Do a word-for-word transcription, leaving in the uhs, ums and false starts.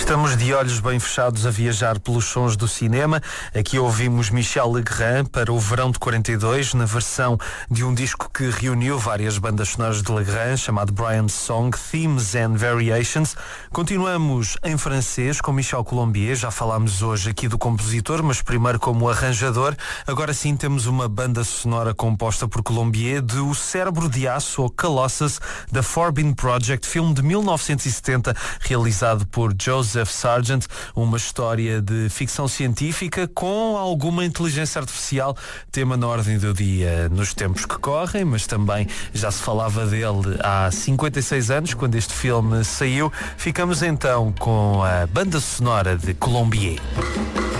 Estamos de olhos bem fechados a viajar pelos sons do cinema. Aqui ouvimos Michel Legrand para o verão de quarenta e dois, na versão de um disco que reuniu várias bandas sonoras de Legrand, chamado Brian's Song, Themes and Variations. Continuamos em francês com Michel Colombier. Já falámos hoje aqui do compositor, mas primeiro como arranjador. Agora sim temos uma banda sonora composta por Colombier de O Cérebro de Aço, ou Colossus, da Forbin Project, filme de mil novecentos e setenta, realizado por Joseph Sargent, uma história de ficção científica com alguma inteligência artificial, tema na ordem do dia nos tempos que correm, mas também já se falava dele há cinquenta e seis anos, quando este filme saiu. Ficamos então com a banda sonora de Colombier.